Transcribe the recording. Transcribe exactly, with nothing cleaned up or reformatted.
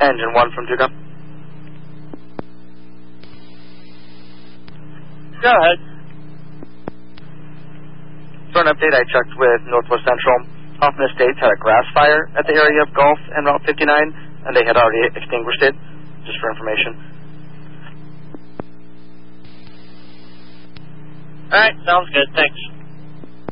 Engine one from Tucson. Go ahead. For an update, I checked with Northwest Central. Hoffman Estates had a grass fire at the area of Gulf and Route fifty-nine, and they had already extinguished it, just for information. All right, sounds good. Thanks.